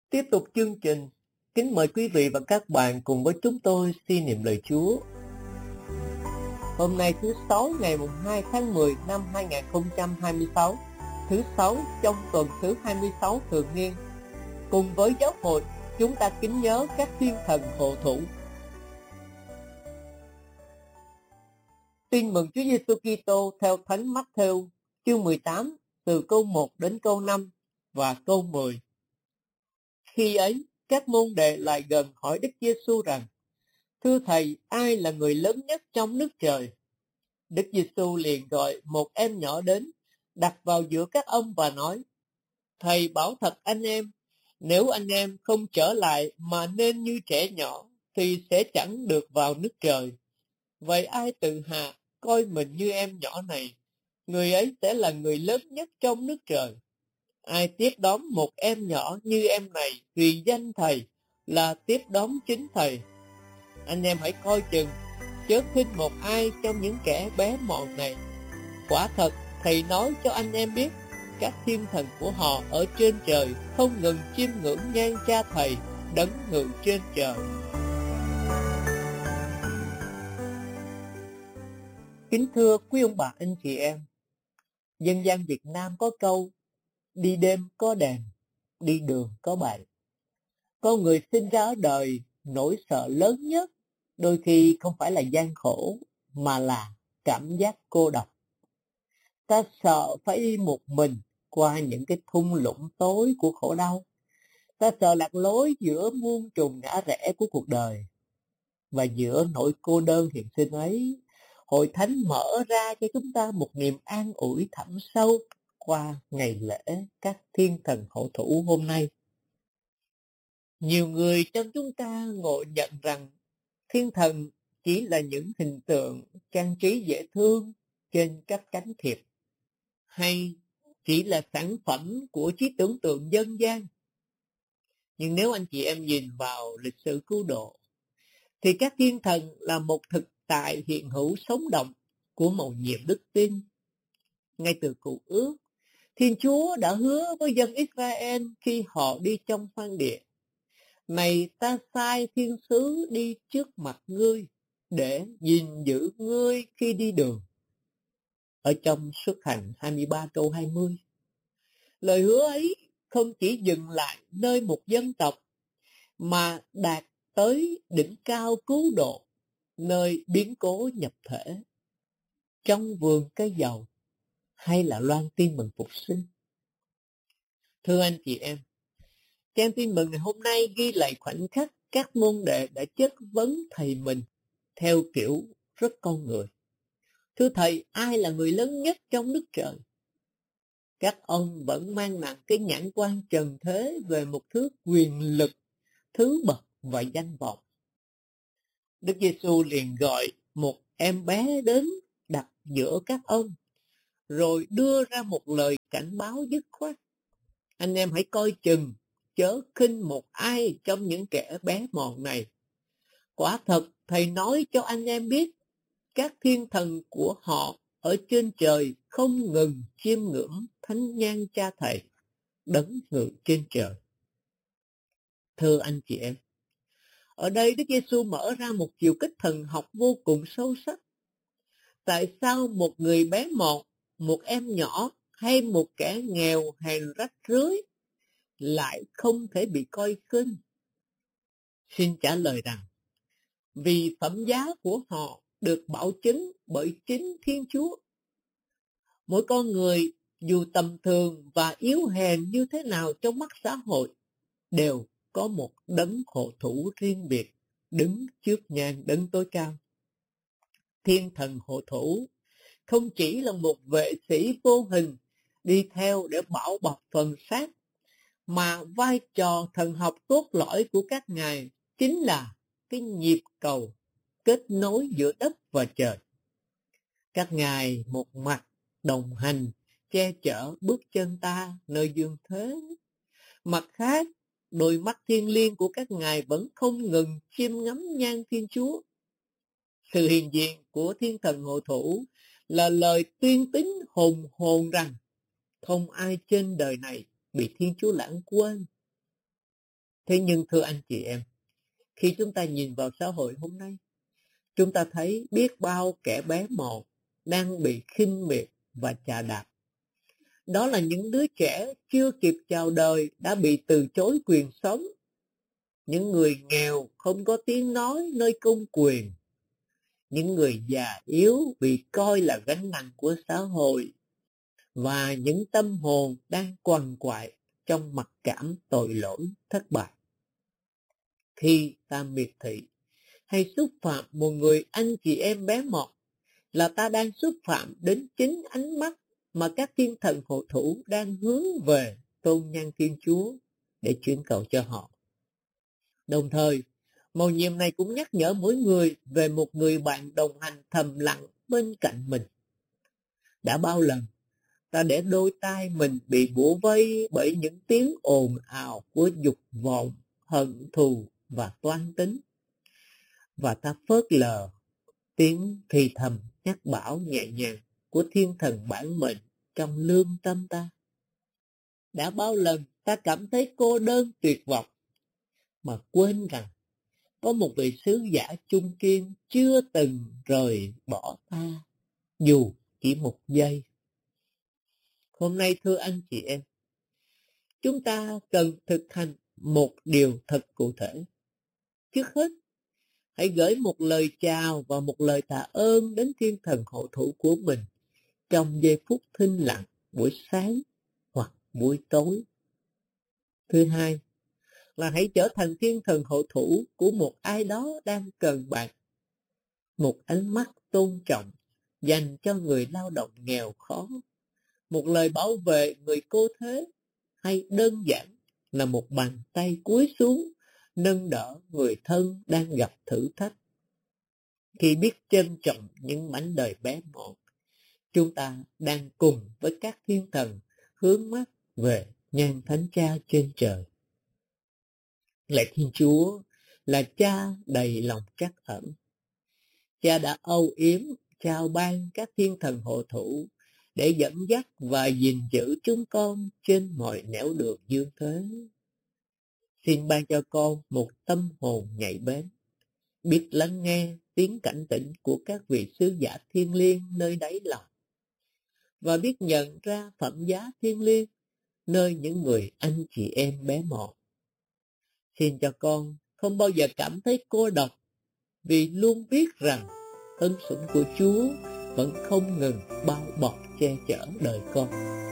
Tiếp tục chương trình, kính mời quý vị và các bạn cùng với chúng tôi suy niệm lời Chúa. Hôm nay thứ Sáu ngày 2 tháng 10 năm 2026, thứ Sáu trong tuần thứ 26 thường niên. Cùng với giáo hội, chúng ta kính nhớ các thiên thần hộ thủ. Tin mừng Chúa Giêsu Kitô theo Thánh Mát-thêu, chương 18, từ câu 1 đến câu 5 và câu 10. Khi ấy, các môn đệ lại gần hỏi Đức Giêsu rằng: Thưa Thầy, ai là người lớn nhất trong nước trời? Đức Giêsu liền gọi một em nhỏ đến, đặt vào giữa các ông và nói: Thầy bảo thật anh em, nếu anh em không trở lại mà nên như trẻ nhỏ, thì sẽ chẳng được vào nước trời. Vậy ai tự hạ, coi mình như em nhỏ này, người ấy sẽ là người lớn nhất trong nước trời. Ai tiếp đón một em nhỏ như em này vì danh Thầy, là tiếp đón chính Thầy. Anh em hãy coi chừng, chớ khinh một ai trong những kẻ bé mọn này. Quả thật, Thầy nói cho anh em biết, các thiên thần của họ ở trên trời không ngừng chiêm ngưỡng ngang Cha Thầy đấng ngự trên trời. Kính thưa quý ông bà anh chị em, dân gian Việt Nam có câu: đi đêm có đèn, đi đường có bầy. Con người sinh ra ở đời, nỗi sợ lớn nhất đôi khi không phải là gian khổ, mà là cảm giác cô độc. Ta sợ phải đi một mình qua những cái thung lũng tối của khổ đau. Ta sợ lạc lối giữa muôn trùng ngã rẽ của cuộc đời. Và giữa nỗi cô đơn hiện sinh ấy, Hội Thánh mở ra cho chúng ta một niềm an ủi thẳm sâu qua ngày lễ các thiên thần hộ thủ hôm nay. Nhiều người trong chúng ta ngộ nhận rằng thiên thần chỉ là những hình tượng trang trí dễ thương trên các cánh thiệp, hay chỉ là sản phẩm của trí tưởng tượng dân gian. Nhưng nếu anh chị em nhìn vào lịch sử cứu độ, thì các thiên thần là một thực tại hiện hữu sống động của mầu nhiệm đức tin. Ngay từ Cựu Ước, Thiên Chúa đã hứa với dân Israel khi họ đi trong hoang địa: Này, ta sai thiên sứ đi trước mặt ngươi để gìn giữ ngươi khi đi đường. Ở trong Xuất Hành 23 câu 20. Lời hứa ấy không chỉ dừng lại nơi một dân tộc, mà đạt tới đỉnh cao cứu độ, nơi biến cố nhập thể, trong vườn cây dầu, hay là loan tin mừng phục sinh. Thưa anh chị em, trang tin mừng ngày hôm nay ghi lại khoảnh khắc các môn đệ đã chất vấn thầy mình theo kiểu rất con người. Thưa Thầy, ai là người lớn nhất trong nước trời? Các ông vẫn mang nặng cái nhãn quan trần thế về một thứ quyền lực, thứ bậc và danh vọng. Đức Giêsu liền gọi một em bé đến đặt giữa các ông, rồi đưa ra một lời cảnh báo dứt khoát: Anh em hãy coi chừng, chớ khinh một ai trong những kẻ bé mọn này. Quả thật, Thầy nói cho anh em biết, các thiên thần của họ ở trên trời không ngừng chiêm ngưỡng thánh nhan Cha Thầy đấng ngự trên trời. Thưa anh chị em, ở đây Đức Giêsu mở ra một chiều kích thần học vô cùng sâu sắc. Tại sao một người bé mọn, một em nhỏ hay một kẻ nghèo hèn rách rưới lại không thể bị coi khinh? Xin trả lời rằng, vì phẩm giá của họ được bảo chứng bởi chính Thiên Chúa. Mỗi con người, dù tầm thường và yếu hèn như thế nào trong mắt xã hội, đều có một đấng hộ thủ riêng biệt, đứng trước nhan đấng tối cao. Thiên thần hộ thủ không chỉ là một vệ sĩ vô hình đi theo để bảo bọc phần xác, mà vai trò thần học cốt lõi của các ngài chính là cái nhịp cầu kết nối giữa đất và trời. Các ngài một mặt đồng hành, che chở bước chân ta nơi dương thế, mặt khác, đôi mắt thiêng liêng của các ngài vẫn không ngừng chiêm ngắm nhan Thiên Chúa. Sự hiện diện của thiên thần hộ thủ là lời tuyên tín hùng hồn rằng không ai trên đời này bị Thiên Chúa lãng quên. Thế nhưng thưa anh chị em, khi chúng ta nhìn vào xã hội hôm nay, chúng ta thấy biết bao kẻ bé mọn đang bị khinh miệt và chà đạp. Đó là những đứa trẻ chưa kịp chào đời đã bị từ chối quyền sống. Những người nghèo không có tiếng nói nơi công quyền. Những người già yếu bị coi là gánh nặng của xã hội. Và những tâm hồn đang quằn quại trong mặc cảm tội lỗi thất bại. Khi ta miệt thị hay xúc phạm một người anh chị em bé mọn, là ta đang xúc phạm đến chính ánh mắt mà các thiên thần hộ thủ đang hướng về tôn nhân Thiên Chúa để chuyển cầu cho họ. Đồng thời, mầu nhiệm này cũng nhắc nhở mỗi người về một người bạn đồng hành thầm lặng bên cạnh mình. Đã bao lần ta để đôi tai mình bị bủa vây bởi những tiếng ồn ào của dục vọng, hận thù và toan tính, và ta phớt lờ tiếng thì thầm nhắc bảo nhẹ nhàng của thiên thần bản mệnh trong lương tâm ta. Đã bao lần ta cảm thấy cô đơn tuyệt vọng, mà quên rằng có một vị sứ giả chung kiên chưa từng rời bỏ ta, dù chỉ một giây. Hôm nay thưa anh chị em, chúng ta cần thực hành một điều thật cụ thể. Trước hết, hãy gửi một lời chào và một lời tạ ơn đến thiên thần hộ thủ của mình trong giây phút thinh lặng buổi sáng hoặc buổi tối. Thứ hai là hãy trở thành thiên thần hộ thủ của một ai đó đang cần bạn. Một ánh mắt tôn trọng dành cho người lao động nghèo khó, một lời bảo vệ người cô thế, hay đơn giản là một bàn tay cúi xuống nâng đỡ người thân đang gặp thử thách. Khi biết trân trọng những mảnh đời bé mọn, chúng ta đang cùng với các thiên thần hướng mắt về nhan Thánh Cha trên trời. Lạy Thiên Chúa là Cha đầy lòng trắc ẩn. Cha đã âu yếm chào ban các thiên thần hộ thủ để dẫn dắt và gìn giữ chúng con trên mọi nẻo đường dương thế. Xin ban cho con một tâm hồn nhạy bén, biết lắng nghe tiếng cảnh tỉnh của các vị sứ giả thiên liêng nơi đáy lòng, và biết nhận ra phẩm giá thiên liêng nơi những người anh chị em bé mọn. Xin cho con không bao giờ cảm thấy cô độc, vì luôn biết rằng ân sủng của Chúa vẫn không ngừng bao bọc che chở đời con.